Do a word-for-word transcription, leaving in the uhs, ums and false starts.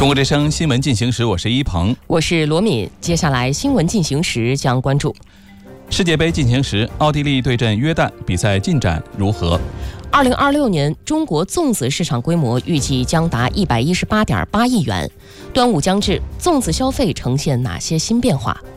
中国之声新闻进行时，我是一鹏， 我是罗敏。接下来新闻进行时将关注世界杯进行时，奥地利对阵约旦，比赛进展如何？ 二零二六年中国粽子市场规模预计将达一百一十八点八亿元。端午将至，粽子消费呈现哪些新变化？